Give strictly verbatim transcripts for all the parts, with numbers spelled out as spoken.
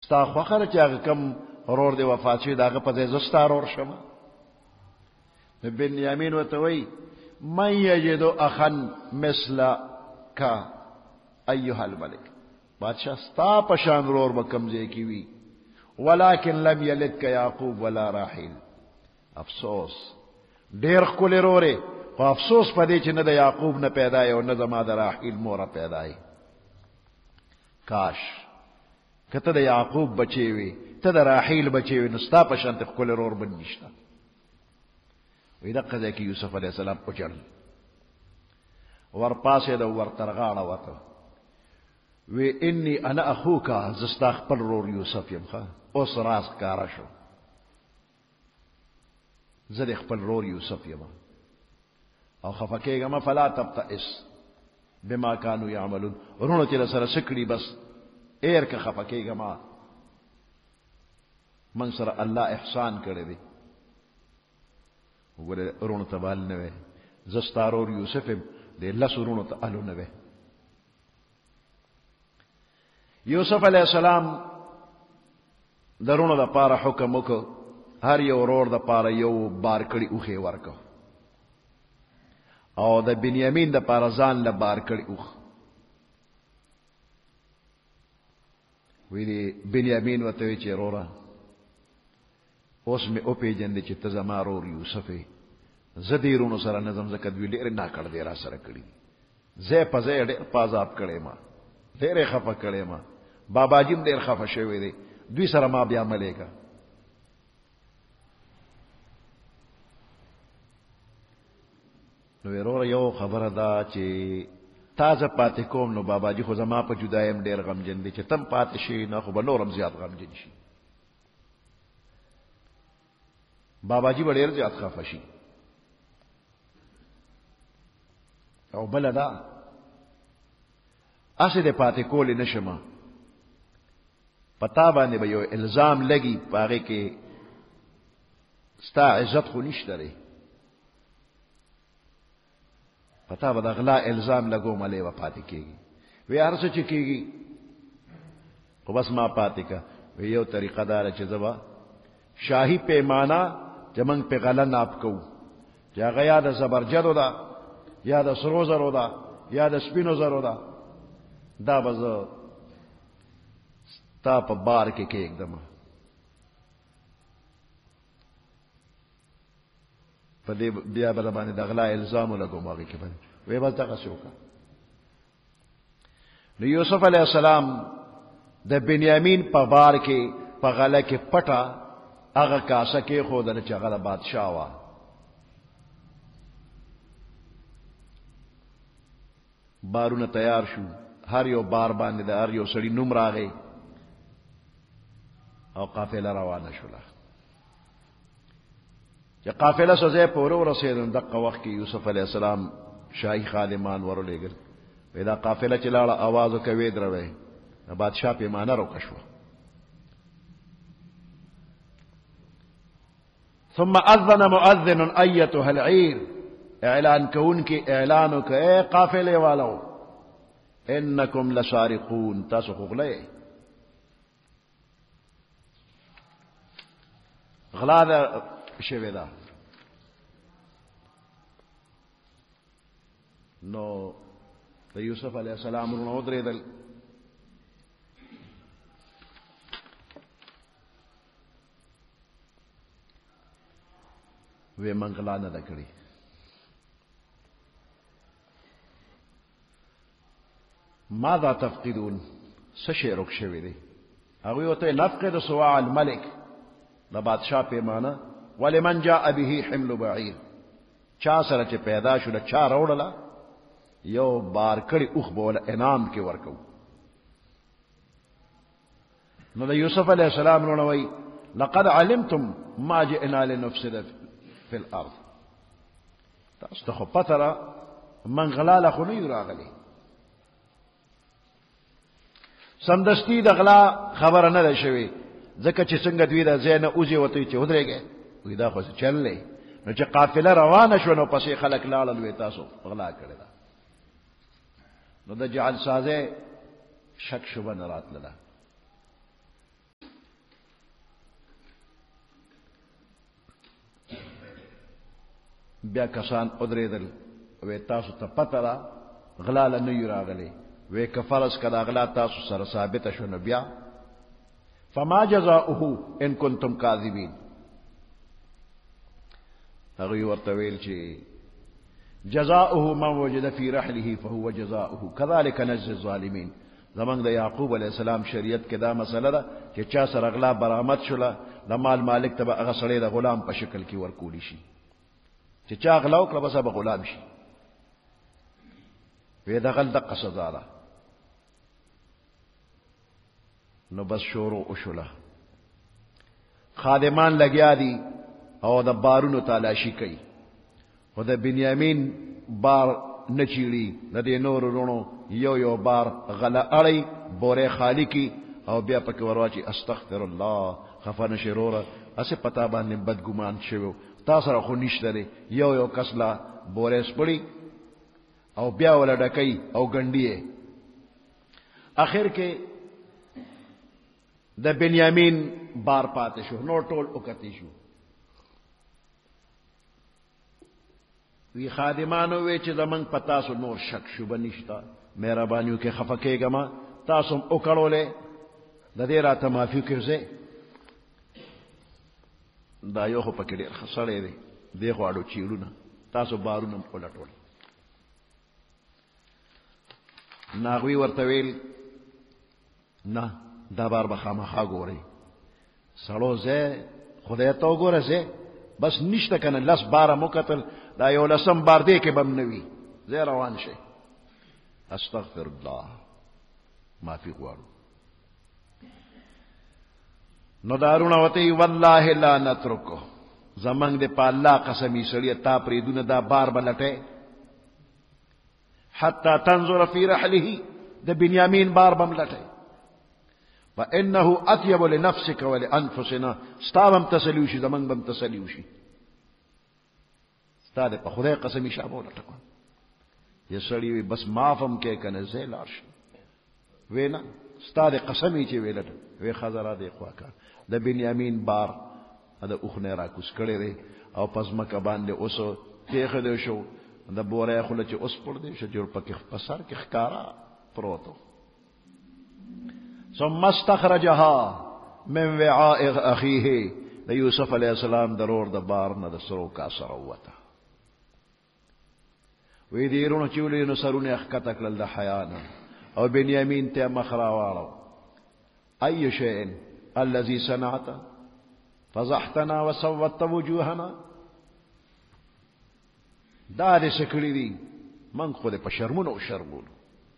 ستا خوخه چې هغه کم ورور دی وفات شوی داغه په ځای زه ستا ورور شم. نو بنیامین ورته وایي من یجد اخا مثلک ایها الملک، بادشاہ ستا په شان ورور به کوم ځای کې وي، ولکن لم یلدک یعقوب ولا راحیل. افسوس ډېر ښکلی ورور یې، خو افسوس په دې چې نه د یعقوب نه پیدا یې او نه زما د راحیل موره پیدا یې. کاش که ته د یعقوب بچی وي، ته د راحیل بچی وي، نو ستا په شانته ښکلی ورور بل نشته. وی دقه ځای کې یوسف علیه السلام وچړل، ورپاسېد او ورته غاړه وته، وی انی انا اخوکا، زه ستا خپل ورور یوسف یم. ښه اوس راز ښکاره شو، زه د خپل ورور یوسف یم او خفه کېږم. فلا تبتئس بما كانوا يعملون، ورونو چې سره سکړي بس ایر که خفه کېږم، من سره الله احسان کړی دی. وګوره ورونو ته بال نه وی، زه ستا ورور یوسف یم، د لسو ورونو ته الو نه وی. یوسف علیہ السلام د ورونو دپاره حکم وکړ، هر یو ورور دپاره یو بار کړي اوښې ورکړه، او د بنیامین دپاره ځان له بار کړي اوښ. ویلي بنیامین ورته وی چې وروره اوس مې وپېژندې چې ته زما ورور یوسف یې، زه دې ورونو سره نه ځم ځکه دوی ډېرې ناکړ دی را سره کړي، ځای په ځای ډېر پازاب کړی ما، ډېرې خفه کړی ما، باباجي هم ډېر خفه شوی دی، دوی سره ما بیا ملیږه. نو وروره یو خبره ده چې تازه پاتې کوم، نو باباجي خو زما په جدایم ډېر غمجن دی، چې تم پاتې شي نه خو به نور هم زیات غمجن شي. باباجي به ډېر زیات خفه شي. او بله ده هسې د پاتې کولی نه شمه، په تا باندې به یو الزام لګي، په هغې کې ستا عزت خو نشته دی، په تا به د غلا الزام لګوم، هلې به پاتې کېږي. وی هر څه چې کېږي خو بس ما پاتې که. وی یو طریقه داره چې زه به شاهي پیمانه چې موږ پې غله ناپ کوو، چې هغه یا د زبرجدو ده یا د سرو زرو ده یا د سپینو زرو ده، دا به زه ستا په بار کې کېږدم. په دې بیا به باندې د غلا الزام ولګوم هغې کې باندې. وی بس دغسې وکړه. نو یوسف علیه السلام د بنیامین په بار کې په غله کې پټه هغه کاسه کېښودله چې هغه د بادشاه وه. بارونه تیار شو، هر یو بار باندې د هر یو سړي نوم راغی او قافله روانه شوله. چې قافله څه ځای پورې ورسېدل، دقه وخت کې یوسف علیه السلام شاهي خادمان ورولېږل. وی دا قافله چې لاړه اواز وکړه، ویې دروی، د بادشاه پیمانه روکه شوه. ثم اذن مؤذن ایتها العیر، اعلان کوونکي اعلان وکړه، اے قافلې والو انکم لسارقون، تاسو خو غله، غلا ده شوې ده. نو د یوسف علیه السلام ورونه ودرېدل. وی من غلا نه ده کړې. ماذا تفقدون، څه شی روک شوی دی؟ هغوی ورته نفقد صواع الملک، د بادشاه پیمانه، ولمن جاء به حمل بعیر، چا سره چې پیدا شو د چا راوړله یو بار کړي اوښ به وله انعام کې ورکو. نو د یوسف علیه السلام وروڼه وایي لقد علمتم ما جئنا لنفسد فی الارض، تاسو ته خو پته ده من غلا له خو نه یو راغلی. سمدستي د غلا خبره نه ده شوې، ځکه چې څنګه دوی د ځای نه وځي ورته وایي چې ودرېږئ، وایي دا خو چل دی. نو چې قافله روانه شوه نو پسې خلک لاړل، وایي تاسو غلا کړې ده. نو د جعل سازۍ شک شبه نه راتلله. بیا کسان ادریدل وې تاسو ته پته ده غلا له نه راغلی وې که فرض کړه غلا تاسو سره ثابته شو نو بیا فما جزاؤه ان کنتم کاذبین هغه ورته ویل چې جزاؤه ما وجد في رحله فهو جزاؤه كذلك نجزي الظالمين. زمنګ د یعقوب علیہ السلام شریعت کې دا مسله ده چې چا سره غلا برآمد شوله د مال مالک ته به هغه سړی د غلام په شکل کې ورکولی شي چې چا غلا وکړه بس به غلام شي. وې د غل دقه سزا ده. نو بس شروع وشوله خادمان لګیا دي او د بارونو تالاشي کوي خو د بنیامین بار نه چیړي د دې نور ورونو یو یو بار غله اړی بوره خالی کی او بیا پکې ورواچی استغفر الله خفن شروره اسه پتا باندې بدګمان شوی تاسو را خو نشته دی یو یو کسلا بوره سپړي او بیا ول ډکې او ګنډي اخر کې د بنیامین بار پاتې شو نور ټول وکتی شو. وی خادمانو وی چې زمنګ پتا سو نور شک شوب نشتا مهربانيو کې خفکهګه ما تاسو وکړولې د دې راته معافي کړئ دا یو خو پکې ډېر خسړې دی دغه اړو چیرونه تاسو بارونه پلټول ناغوی ورته ویل نه دا بار به خامخا ګوري سړو زه خدای ته وګوره زه بس نشته کنه لاس بار مو قتل دا یو لسم بار دی کې بم نوي زه روان شي استغفر الله معافي غواړو. نو دارونه وته والله لا نترکو زمنګ د پالا قسمی سړی تا پریدونه دا بار بلټه حتا تنظر فی رحله د بنیامین بار بم لټه فانه اطيب لنفسك ولانفسنا ستابم تسلیوشي زمنګ بم تسلیوشي ستاده په خدای قسمی شابو لټکو یا سړی بس معافم کې کنه زه لاش وینا ستاده قسمی چې ویلټ وی خزرا دی خواکا د بنیامین بار د اوخنه را کوس کړي دی او پس مکه باندې اوس تیخه دی شو د بوره خله چې اوس پړ دی شو جوړ پکې پسر کې ښکارا پروتو ثم استخرجها من وعاء اخيه د یوسف علیہ السلام ضرور د بار نه د سرو کا سره وته وی دیرونو چې ولې نو سرونه اخکته کړل د حیان او بنیامین ته مخرا واړو اي شيء الذي صنعت فضحتنا وسوت وجوهنا دا دې شکلی دي من خو دې په شرمونو او شرمونو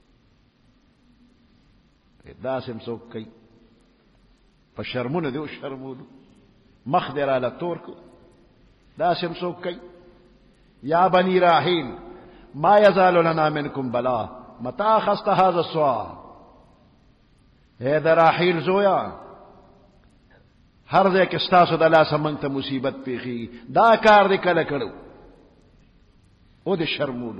دا سم څوک کوي په شرمونو دې او شرمونو مخ دې را لتور کو دا سم څوک کوي یا بني راحيل ما يزال لنا منكم بلا متى اخذت هذا السؤال اے در راحیل زویا هر ځای کې ستاسو د لاس مونږ ته مصیبت پیخي دا کار دې کله کړو او دې شرمولو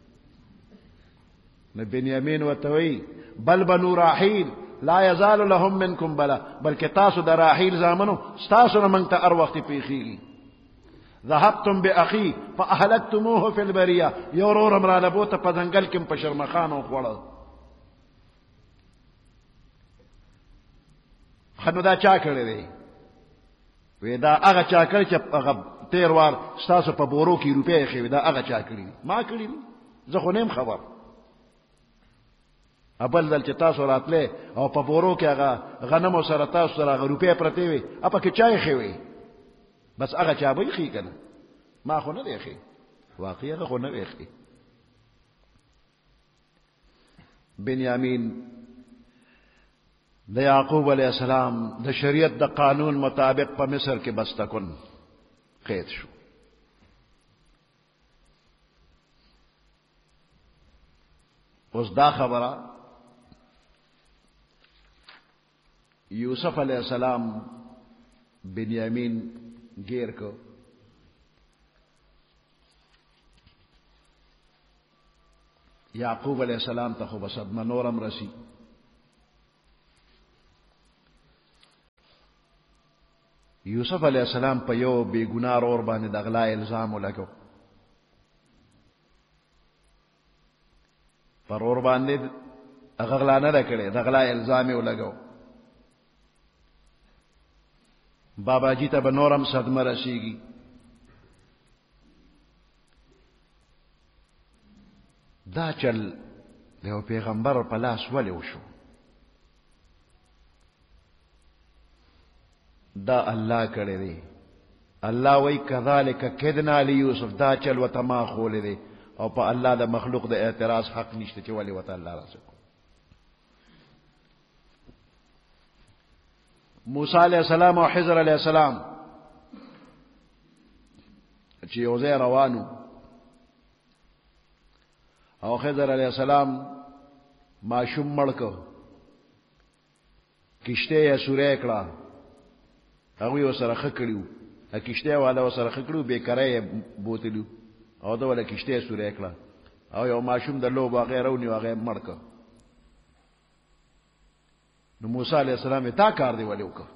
نو بنیامین وتوي بل بنو راحیل لا يزال لهم منكم بلا بلکې تاسو د راحیل زامنو ستاسو مونږ ته هر وخت پیخي ذهبتم باخي فاهلكتموه في البريه يورور امر لبوت په ځنګل کې په شرمخانو خوړل خنو دا چا کړی دی وې دا هغه چا کړی چې هغه تیر وار ستاسو په بورو کې روپې خې دا هغه چا کړی ما کړی زه خو نیم خبر ابل دل چې تاسو راتله او په بورو کې هغه غنمو سره تاسو سره هغه روپې پرته وي اپا کې چای خې وي بس هغه چا به خې کنه ما خو نه دی خې واقعي هغه خو نه دی خې بنیامین د یعقوب علیہ السلام د شریعت د قانون مطابق په مصر کې بستکن قید شو اوس دا خبره یوسف علیہ السلام بنیامین گیر کو یعقوب علیہ السلام ته خو بصدمه نورم رسی یوسف علیہ السلام په یو بے ګناه اور باندې د غلا الزام ولګو پر اور باندې غغلا نه کړي دغلا الزام یې ولګو بابا جی ته به نورم صدمه رسیږي دا چل د پیغمبر په لاس ولې وشو دا الله کړی دی الله وی کذالک کدنا لیوسف دا چل وته ما خولې دی او په الله د مخلوق د اعتراض حق نشته چې ولې وته الله راسو موسی علیہ السلام او خضر علیہ السلام چې یو ځای روانو او خضر علیہ السلام ماشوم مړکو کشته یې سورې کړه هغه یو سره خکړیو ا کشته والا سره خکړو بیکاره بوتلو او دا ولا کشته سورې کړه او یو ماشوم د لوب هغه رونی هغه مړکو نو موسی علیہ السلام تا کار دی ولې وکړه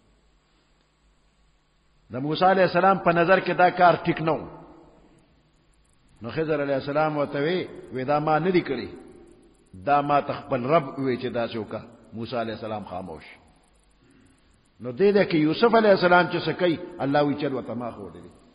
د موسی علیہ السلام په نظر کې دا کار ټیک نه و نو خضر علیہ السلام ورته وی وی دا ما نه دی کړی دا ما تخپل رب وی چې دا څوکا موسی علیہ السلام خاموش نو دې ده کې یوسف علیہ السلام چې څه کوي الله وی چل وته ما خو دې